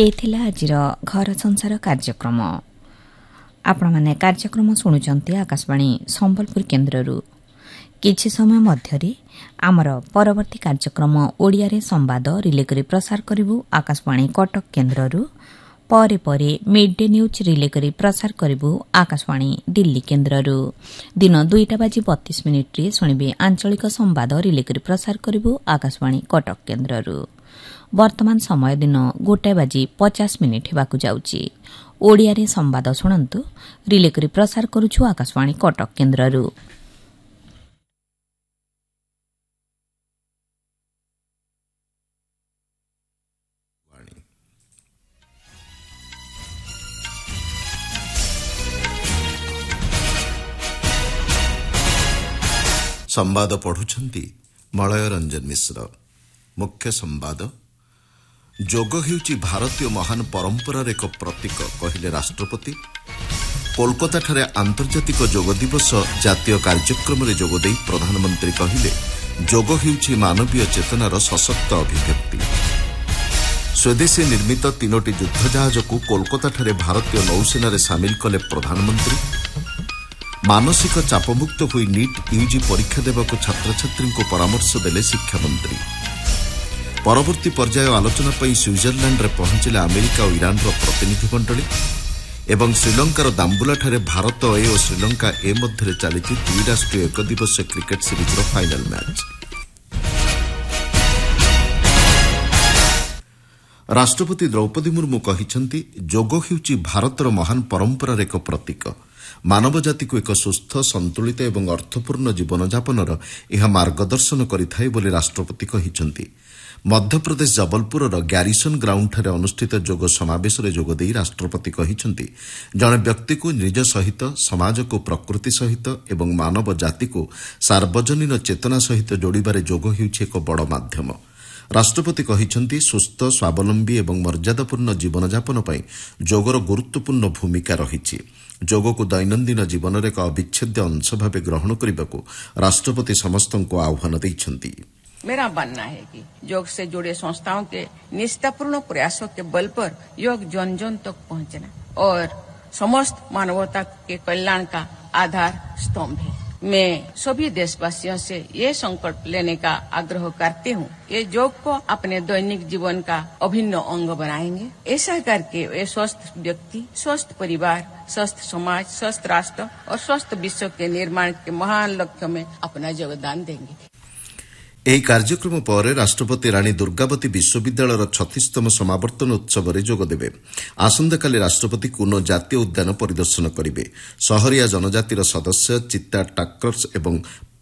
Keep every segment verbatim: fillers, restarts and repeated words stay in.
एथिला आजिर घर संसार कार्यक्रम आपणे कार्यक्रम शुणुंट आकाशवाणी संबलपुर केन्द्ररू किछि समय मध्यरे आमर परवर्ती कार्यक्रम ओडिया रे संवाद रिले करी प्रसार करिवु आकाशवाणी कटक केन्द्ररू परे परे मिड डे न्यूज रिले करी प्रसार करिवु आकाशवाणी दिल्ली केन्द्ररू दिन दुईटा बाजी बत्तीस मिनिट रे शुणिबे आंचलिक संवाद रिले करी प्रसार करिवु आकाशवाणी कटक केन्द्ररू वर्तमान समय दिन गोटाए बाजी पचास मिनिट हेबाकु जाउची ओडिया रे संवाद शुणंतु रिले करी प्रसार करूछु आकाशवाणी कटक केन्द्ररू। संवाद पढ़ुछंती मलय रंजन मिश्र। मुख्य संवाद जोग हेउची भारतीय महान परंपरार एक प्रतीक कहिले राष्ट्रपति। कोलकाता ठारे आंतर्जातिक जोग दिवस जातीय कार्यक्रम रे जोग देई प्रधानमंत्री कहिले जोग हेउची मानवीय चेतनार सशक्त अभिव्यक्ति। स्वदेशी निर्मित तीनोटी युद्ध जहाज को कोलकाता ठारे भारतीय नौसेना रे शामिल कले प्रधानमंत्री। मानसिक चापमुक्त हुई नीट यूजी परीक्षा देवाक छात्र छात्री को परामर्श देले शिक्षा मंत्री। परवर्ती पर्याय आलोचना पर स्विट्जरलैंड रे पहुंचले अमेरिका और ईरान प्रतिनिधि मंडली एवं श्रीलंकार दाम्बुलाठारे भारत ए और श्रीलंका ए मध्य चली द्विराष्ट्रीय एक दिवसीय क्रिकेट सीरीज रो फाइनल मैच। राष्ट्रपति द्रौपदी मुर्मू कहिसंती जोग हेउची भारतर महान परंपरार एक प्रतीक। मानव जाति को एक सुस्थ संतुलित एवं अर्थपूर्ण जीवन जापनर यह मार्गदर्शन करिथाय बोली राष्ट्रपति कहिसंती। मध्यप्रदेश जबलपुर ग्यारिसन ग्राउंड ठारे अनुष्ठित जोग समावेश रे जोग देई राष्ट्रपति कहिसंती जणे व्यक्ति को निज सहित समाज को प्रकृति सहित एवं मानव जाति को सार्वजनीन चेतना सहित जोड़िबारे जोग हेउछि एक बड़ माध्यम। राष्ट्रपति कहिसंती सुस्थ स्वावलंबी एवं मर्यादापूर्ण जीवन जापन पई जोगर गुरुत्वपूर्ण भूमिका रहिछि। जोग को दैनंदिन जीवन रे एक अविच्छेद्य अंश भावे ग्रहण करबाकू राष्ट्रपति समस्तों को आह्वान दैछंती। मेरा मानना है कि योग से जुड़े संस्थाओं के निष्ठापूर्ण प्रयासों के बल पर योग जन जन तक पहुंचना और समस्त मानवता के कल्याण का आधार स्तंभ है। मैं सभी देशवासियों से ये संकल्प लेने का आग्रह करती हूँ कि योग को अपने दैनिक जीवन का अभिन्न अंग बनाएंगे। ऐसा करके वे स्वस्थ व्यक्ति, स्वस्थ परिवार, स्वस्थ समाज, स्वस्थ राष्ट्र और स्वस्थ विश्व के निर्माण के महान लक्ष्य में अपना योगदान देंगे। ଏହି କାର୍ଯ୍ୟକ୍ରମ ପରେ ରାଷ୍ଟ୍ରପତି ରାଣୀ ଦୁର୍ଗାବତୀ ବିଶ୍ୱବିଦ୍ୟାଳୟର ଛତିଶତମ ସମାବର୍ତ୍ତନ ଉତ୍ସବରେ ଯୋଗଦେବେ। ଆସନ୍ତାକାଲି ରାଷ୍ଟ୍ରପତି କୁନୋ ଜାତୀୟ ଉଦ୍ୟାନ ପରିଦର୍ଶନ କରିବେ। ସହରିଆ ଜନଜାତିର ସଦସ୍ୟ, ଚିତ୍ତା ଟାକର୍ସ ଏବଂ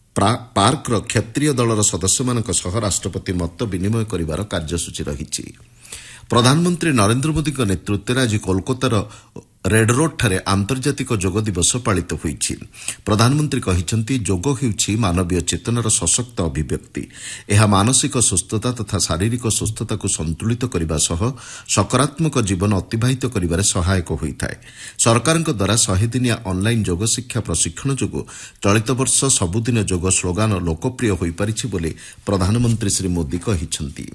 ପାର୍କର କ୍ଷତ୍ରୀୟ ଦଳର ସଦସ୍ୟମାନଙ୍କ ସହ ରାଷ୍ଟ୍ରପତି ମତ ବିନିମୟ କରିବାର କାର୍ଯ୍ୟସୂଚୀ ରହିଛି। प्रधानमंत्री नरेंद्र मोदी नेतृत्व आज कोलकातार रेड रोड ठारे आंतर्जातिक जोग दिवस पालित होईछि। प्रधानमंत्री कहिसंती जोग हेउछि मानवीय चेतनार सशक्त अभिव्यक्ति। एहा मानसिक सुस्थता तथा शारीरिक सुस्थता को संतुलित करबा सह सकारात्मक जीवन अतिबाहित करिबारे सहायक होइथाय। सरकारक द्वारा सौ दिनिया ऑनलाइन जोग शिक्षा प्रशिक्षण जोगु चलित वर्ष सबुदिन जोग स्लोगान लोकप्रिय होई पारिछि बोली प्रधानमंत्री श्री मोदी कहिसंती।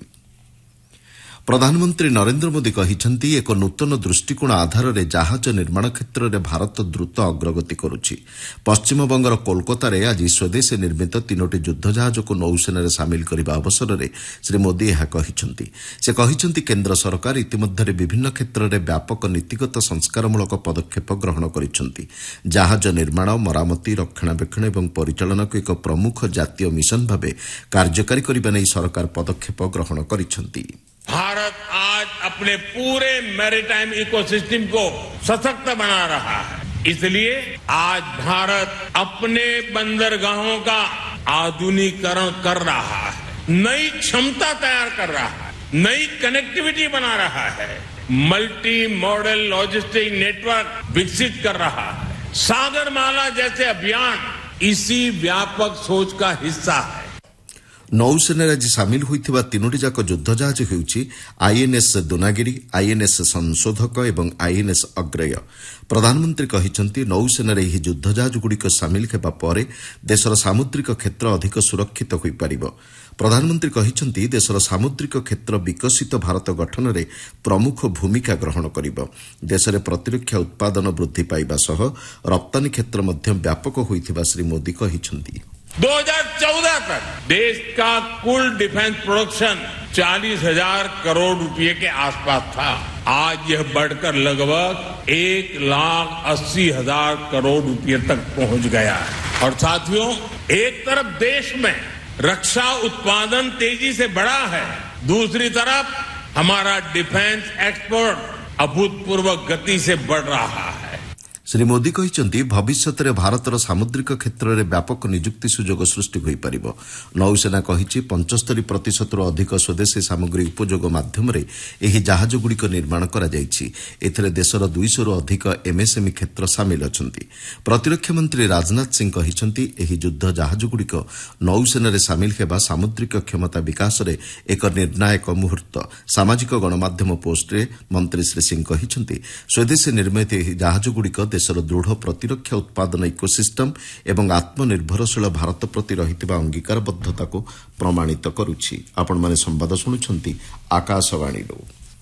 प्रधानमंत्री नरेंद्र मोदी कहिसंती एक नूतन दृष्टिकोण आधार रे जहाज निर्माण क्षेत्र में भारत द्रुत अग्रगति करुछि। पश्चिमबंगर कोलकाता रे आज स्वदेशी निर्मित तीनोटी युद्ध जहाज को नौसेना रे शामिल करबा अवसर रे श्री मोदी यह कहिसंती। से कहिसंती केंद्र सरकार इतिमধ্যে विभिन्न क्षेत्र में व्यापक नीतिगत संस्कारमूलक पदक्षेप ग्रहण करिसंती। जहाज निर्माण, मरामती, रक्षणाबेक्षण एवं परिचालन को एक प्रमुख जातीय मिशन भावे कार्यकारी करबा नै सरकार पदक्षेप ग्रहण करिसंती। भारत आज अपने पूरे मैरीटाइम इकोसिस्टम को सशक्त बना रहा है। इसलिए आज भारत अपने बंदरगाहों का आधुनिकीकरण कर रहा है, नई क्षमता तैयार कर रहा है, नई कनेक्टिविटी बना रहा है, मल्टी मॉडल लॉजिस्टिक नेटवर्क विकसित कर रहा है। सागरमाला जैसे अभियान इसी व्यापक सोच का हिस्सा है। नौसेना आज सामिल होइथिबा तीनोटी जाक युद्ध जहाज हेउछि आईएनएस दोनागिरी, आईएनएस संशोधक एवं आईएनएस अग्रय। प्रधानमंत्री कहिसंती नौसेना एही युद्ध जहाज गुड़िक सामिल हेबा परे देशर सामुद्रिक क्षेत्र अधिक सुरक्षित होई पारिबो। ପ୍ରଧାନମନ୍ତ୍ରୀ କହିଛନ୍ତି ଦେଶର ସାମୁଦ୍ରିକ କ୍ଷେତ୍ର ବିକଶିତ ଭାରତ ଗଠନରେ ପ୍ରମୁଖ ଭୂମିକା ଗ୍ରହଣ କରିବ। ଦେଶରେ ପ୍ରତିରକ୍ଷା ଉତ୍ପାଦନ ବୃଦ୍ଧି ପାଇବା ସହ ରପ୍ତାନୀ କ୍ଷେତ୍ର ମଧ୍ୟ ବ୍ୟାପକ ହୋଇଥିବା ଶ୍ରୀ ମୋଦି କହିଛନ୍ତି। दो हज़ार चौदह तक देश का कुल डिफेंस प्रोडक्शन चालीस हजार करोड़ रुपए के आसपास था। आज यह बढ़कर लगभग एक लाख अस्सी हजार करोड़ रुपए तक पहुंच गया है। और साथियों, एक तरफ देश में रक्षा उत्पादन तेजी से बढ़ा है, दूसरी तरफ हमारा डिफेंस एक्सपोर्ट अभूतपूर्व गति से बढ़ रहा है। ଶ୍ରୀ ମୋଦି କହିଛନ୍ତି ଭବିଷ୍ୟତରେ ଭାରତର ସାମୁଦ୍ରିକ କ୍ଷେତ୍ରରେ ବ୍ୟାପକ ନିଯୁକ୍ତି ସୁଯୋଗ ସୃଷ୍ଟି ହୋଇପାରିବ। ନୌସେନା କହିଛି ପଞ୍ଚସ୍ତରୀ ପ୍ରତିଶତରୁ ଅଧିକ ସ୍ୱଦେଶୀ ସାମଗ୍ରୀ ଉପଯୋଗ ମାଧ୍ୟମରେ ଏହି ଜାହାଜଗୁଡ଼ିକ ନିର୍ମାଣ କରାଯାଇଛି। ଏଥିରେ ଦେଶର ଦୁଇଶହରୁ ଅଧିକ ଏମ୍ଏସ୍ଏମ୍ଇ କ୍ଷେତ୍ର ସାମିଲ ଅଛନ୍ତି। ପ୍ରତିରକ୍ଷା ମନ୍ତ୍ରୀ ରାଜନାଥ ସିଂ କହିଛନ୍ତି ଏହି ଯୁଦ୍ଧ ଜାହାଜଗୁଡ଼ିକ ନୌସେନାରେ ସାମିଲ ହେବା ସାମୁଦ୍ରିକ କ୍ଷମତା ବିକାଶରେ ଏକ ନିର୍ଣ୍ଣାୟକ ମୁହୂର୍ତ୍ତ। ସାମାଜିକ ଗଣମାଧ୍ୟମ ପୋଷ୍ଟରେ ମନ୍ତ୍ରୀ ଶ୍ରୀ ସିଂ କହିଛନ୍ତି ସ୍ୱଦେଶୀ ନିର୍ମିତ ଏହି ଜାହାଜଗୁଡ଼ିକ ଦେଶର ଦୃଢ଼ ପ୍ରତିରକ୍ଷା ଉତ୍ପାଦନ ଇକୋସିଷ୍ଟମ ଏବଂ ଆତ୍ମନିର୍ଭରଶୀଳ ଭାରତ ପ୍ରତି ରହିଥିବା ଅଙ୍ଗୀକାରବଦ୍ଧତାକୁ ପ୍ରମାଣିତ କରୁଛି। ଆପଣମାନେ ସମ୍ବାଦ ଶୁଣୁଛନ୍ତି ଆକାଶବାଣୀରୁ।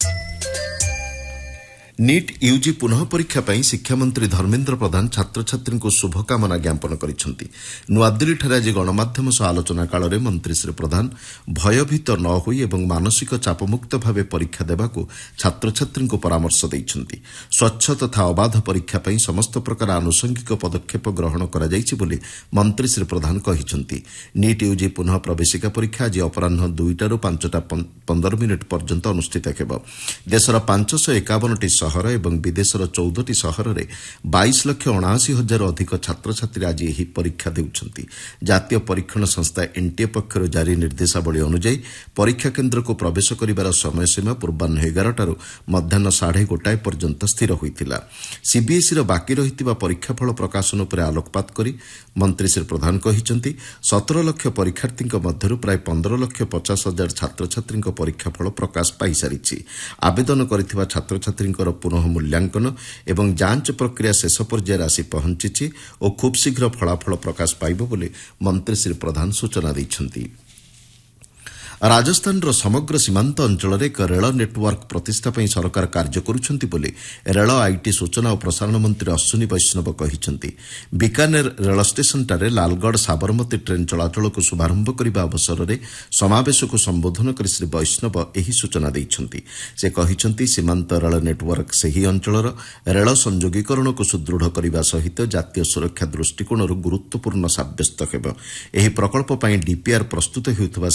ନିଟ୍ ୟୁଜି ପୁନଃ ପରୀକ୍ଷା ପାଇଁ ଶିକ୍ଷାମନ୍ତ୍ରୀ ଧର୍ମେନ୍ଦ୍ର ପ୍ରଧାନ ଛାତ୍ରଛାତ୍ରୀଙ୍କୁ ଶୁଭକାମନା ଜ୍ଞାପନ କରିଛନ୍ତି। ନୂଆଦିଲ୍ଲୀଠାରେ ଆଜି ଗଣମାଧ୍ୟମ ସହ ଆଲୋଚନା କାଳରେ ମନ୍ତ୍ରୀ ଶ୍ରୀ ପ୍ରଧାନ ଭୟଭୀତ ନ ହୋଇ ଏବଂ ମାନସିକ ଚାପମୁକ୍ତ ଭାବେ ପରୀକ୍ଷା ଦେବାକୁ ଛାତ୍ରଛାତ୍ରୀଙ୍କୁ ପରାମର୍ଶ ଦେଇଛନ୍ତି। ସ୍ୱଚ୍ଛ ତଥା ଅବାଧ ପରୀକ୍ଷା ପାଇଁ ସମସ୍ତ ପ୍ରକାର ଆନୁଷଙ୍ଗିକ ପଦକ୍ଷେପ ଗ୍ରହଣ କରାଯାଇଛି ବୋଲି ମନ୍ତ୍ରୀ ଶ୍ରୀ ପ୍ରଧାନ କହିଛନ୍ତି। ନିଟ୍ ୟୁଜି ପୁନଃ ପ୍ରବେଶିକା ପରୀକ୍ଷା ଆଜି ଅପରାହ୍ନ ଦୁଇଟାରୁ ପାଞ୍ଚଟା ପନ୍ଦର ମିନିଟ୍ ପର୍ଯ୍ୟନ୍ତ ଅନୁଷ୍ଠିତ ହେବ। ଦେଶର ପାଞ୍ଚଶହ ଏକାବନଟି ସହର ଏବଂ ବିଦେଶର ଚଉଦଟି ସହରରେ ବାଇଶ ଲକ୍ଷ ଅଣାଅଶୀ ହଜାରରୁ ଅଧିକ ଛାତ୍ରଛାତ୍ରୀ ଆଜି ଏହି ପରୀକ୍ଷା ଦେଉଛନ୍ତି। ଜାତୀୟ ପରୀକ୍ଷଣ ସଂସ୍ଥା ଏନ୍ଟିଏ ପକ୍ଷରୁ ଜାରି ନିର୍ଦ୍ଦେଶାବଳୀ ଅନୁଯାୟୀ ପରୀକ୍ଷା କେନ୍ଦ୍ରକୁ ପ୍ରବେଶ କରିବାର ସମୟସୀମା ପୂର୍ବାହ୍ନ ଏଗାରଟାରୁ ମଧ୍ୟାହ୍ନ ସାଢ଼େ ଗୋଟାଏ ପର୍ଯ୍ୟନ୍ତ ସ୍ଥିର ହୋଇଥିଲା। ସିବିଏସ୍ଇର ବାକି ରହିଥିବା ପରୀକ୍ଷାଫଳ ପ୍ରକାଶନ ଉପରେ ଆଲୋକପାତ କରି ମନ୍ତ୍ରୀ ଶ୍ରୀ ପ୍ରଧାନ କହିଛନ୍ତି ସତର ଲକ୍ଷ ପରୀକ୍ଷାର୍ଥୀଙ୍କ ମଧ୍ୟରୁ ପ୍ରାୟ ପନ୍ଦର ଲକ୍ଷ ପଚାଶ ହଜାର ଛାତ୍ରଛାତ୍ରୀଙ୍କ ପରୀକ୍ଷାଫଳ ପ୍ରକାଶ ପାଇସାରିଛି। ଆବେଦନ କରିଥିବା ଛାତ୍ରଛାତ୍ରୀଙ୍କର ପୁନଃ ମୂଲ୍ୟାଙ୍କନ ଏବଂ ଯାଞ୍ଚ ପ୍ରକ୍ରିୟା ଶେଷ ପର୍ଯ୍ୟାୟରେ ଆସି ପହଞ୍ଚିଛି ଓ ଖୁବ୍ ଶୀଘ୍ର ଫଳାଫଳ ପ୍ରକାଶ ପାଇବ ବୋଲି ମନ୍ତ୍ରୀ ଶ୍ରୀ ପ୍ରଧାନ ସୂଚନା ଦେଇଛନ୍ତି। ରାଜସ୍ଥାନର ସମଗ୍ର ସୀମାନ୍ତ ଅଞ୍ଚଳରେ ଏକ ରେଳ ନେଟୱାର୍କ ପ୍ରତିଷ୍ଠା ପାଇଁ ସରକାର କାର୍ଯ୍ୟ କରୁଛନ୍ତି ବୋଲି ରେଳ ଆଇଟି ସୂଚନା ଓ ପ୍ରସାରଣ ମନ୍ତ୍ରୀ ଅଶ୍ୱିନୀ ବୈଷ୍ଣବ କହିଛନ୍ତି। ବିକାନେର ରେଳ ଷ୍ଟେସନଠାରେ ଲାଲଗଡ଼ ସାବରମତୀ ଟ୍ରେନ୍ ଚଳାଚଳକୁ ଶୁଭାରମ୍ଭ କରିବା ଅବସରରେ ସମାବେଶକୁ ସମ୍ବୋଧନ କରି ଶ୍ରୀ ବୈଷ୍ଣବ ଏହି ସୂଚନା ଦେଇଛନ୍ତି। ସେ କହିଛନ୍ତି ସୀମାନ୍ତ ରେଳ ନେଟୱାର୍କ ସେହି ଅଞ୍ଚଳର ରେଳ ସଂଯୋଗୀକରଣକୁ ସୁଦୃଢ଼ କରିବା ସହିତ ଜାତୀୟ ସୁରକ୍ଷା ଦୃଷ୍ଟିକୋଣରୁ ଗୁରୁତ୍ୱପୂର୍ଣ୍ଣ ସାବ୍ୟସ୍ତ ହେବ। ଏହି ପ୍ରକଳ୍ପ ପାଇଁ ଡିପିଆର୍ ପ୍ରସ୍ତୁତ ହେଉଥିବା